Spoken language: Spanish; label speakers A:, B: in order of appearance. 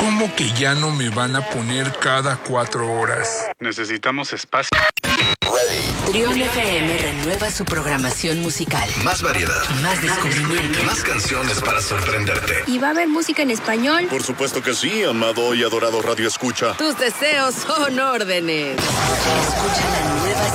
A: ¿Cómo que ya no me van a poner cada 4 horas?
B: Necesitamos espacio.
C: Trión FM renueva su programación musical.
D: Más variedad.
C: Más descubrimiento.
D: Más canciones para sorprenderte.
E: ¿Y va a haber música en español?
F: Por supuesto que sí, amado y adorado Radio Escucha.
C: Tus deseos son órdenes. Escucha la nueva